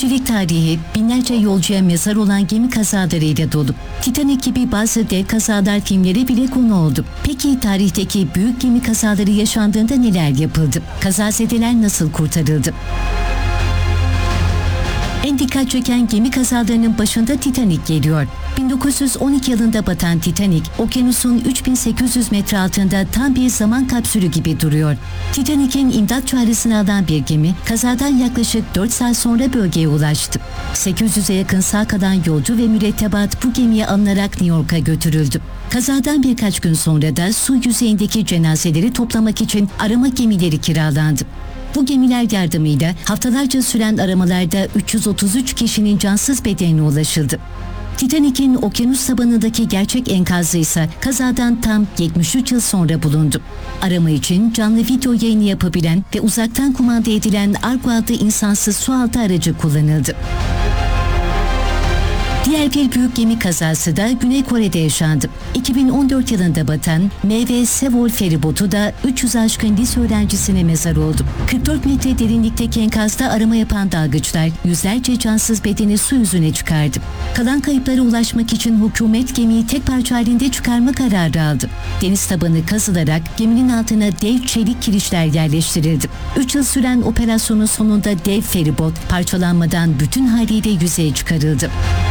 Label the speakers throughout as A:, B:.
A: Denizcilik tarihi binlerce yolcuya mezar olan gemi kazalarıyla dolu. Titanic gibi bazı dev kazalar filmleri bile konu oldu. Peki tarihteki büyük gemi kazaları yaşandığında neler yapıldı? Kazazedeler nasıl kurtarıldı? En dikkat çeken gemi kazalarının başında Titanic geliyor. 1912 yılında batan Titanic, okyanusun 3800 metre altında tam bir zaman kapsülü gibi duruyor. Titanic'in imdat çağrısını alan bir gemi, kazadan yaklaşık 4 saat sonra bölgeye ulaştı. 800'e yakın sağ kalan yolcu ve mürettebat bu gemiye alınarak New York'a götürüldü. Kazadan birkaç gün sonra da su yüzeyindeki cenazeleri toplamak için arama gemileri kiralandı. Bu gemiler yardımıyla haftalarca süren aramalarda 333 kişinin cansız bedenine ulaşıldı. Titanic'in okyanus tabanındaki gerçek enkazı ise kazadan tam 73 yıl sonra bulundu. Arama için canlı video yayını yapabilen ve uzaktan kumanda edilen Argo adlı insansız sualtı aracı kullanıldı. Diğer bir büyük gemi kazası da Güney Kore'de yaşandı. 2014 yılında batan MV Sewol feribotu da 300 aşkın lise öğrencisine mezar oldu. 44 metre derinlikteki enkazda arama yapan dalgıçlar yüzlerce cansız bedeni su yüzüne çıkardı. Kalan kayıplara ulaşmak için hükümet gemiyi tek parça halinde çıkarma kararı aldı. Deniz tabanı kazılarak geminin altına dev çelik kirişler yerleştirildi. 3 yıl süren operasyonun sonunda dev feribot parçalanmadan bütün haliyle yüzeye çıkarıldı.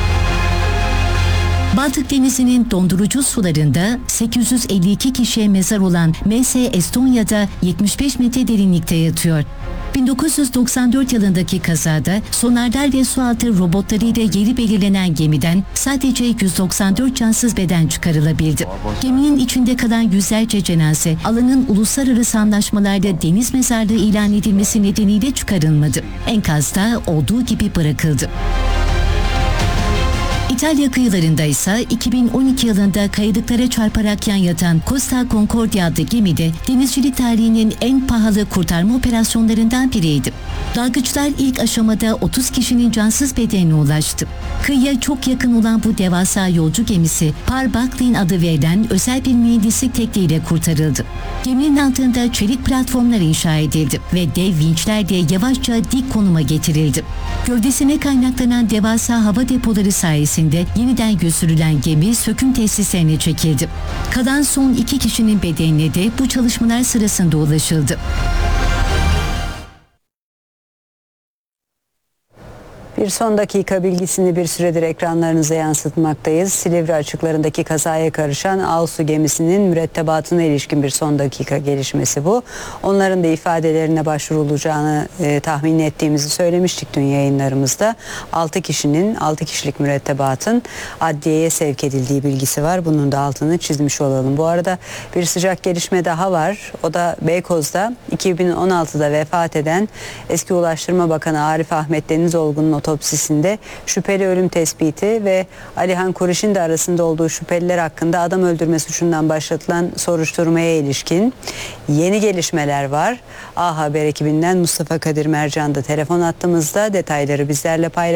A: Baltık Denizi'nin dondurucu sularında 852 kişiye mezar olan MS Estonya'da 75 metre derinlikte yatıyor. 1994 yılındaki kazada sonarlar ve sualtı robotlarıyla yeri belirlenen gemiden sadece 194 cansız beden çıkarılabildi. Geminin içinde kalan yüzlerce cenaze alanın uluslararası anlaşmalarda deniz mezarlığı ilan edilmesi nedeniyle çıkarılmadı. Enkazda olduğu gibi bırakıldı. İtalya kıyılarında ise 2012 yılında kayalıklara çarparak yan yatan Costa Concordia adlı gemide denizcilik tarihinin en pahalı kurtarma operasyonlarından biriydi. Dalgıçlar ilk aşamada 30 kişinin cansız bedenine ulaştı. Kıyıya çok yakın olan bu devasa yolcu gemisi Par-Backlin adı verilen özel bir mühendislik tekniğiyle kurtarıldı. Geminin altında çelik platformlar inşa edildi ve dev vinçlerle yavaşça dik konuma getirildi. Gövdesine kaynaklanan devasa hava depoları sayesinde yeniden götürülen gemi söküm tesislerine çekildi. Kalan son 2 kişinin bedenine de bu çalışmalar sırasında ulaşıldı.
B: Bir son dakika bilgisini bir süredir ekranlarınıza yansıtmaktayız. Silivri açıklarındaki kazaya karışan Ağustos gemisinin mürettebatına ilişkin bir son dakika gelişmesi bu. Onların da ifadelerine başvurulacağını tahmin ettiğimizi söylemiştik dün yayınlarımızda. 6 kişilik mürettebatın adliyeye sevk edildiği bilgisi var. Bunun da altını çizmiş olalım. Bu arada bir sıcak gelişme daha var. O da Beykoz'da 2016'da vefat eden eski Ulaştırma Bakanı Arif Ahmet Denizoğlu'nun otopsisinde şüpheli ölüm tespiti ve Alihan Kuriş'in de arasında olduğu şüpheliler hakkında adam öldürme suçundan başlatılan soruşturmaya ilişkin yeni gelişmeler var. A Haber ekibinden Mustafa Kadir Mercan da telefon hattımızda, detayları bizlerle paylaşıyor.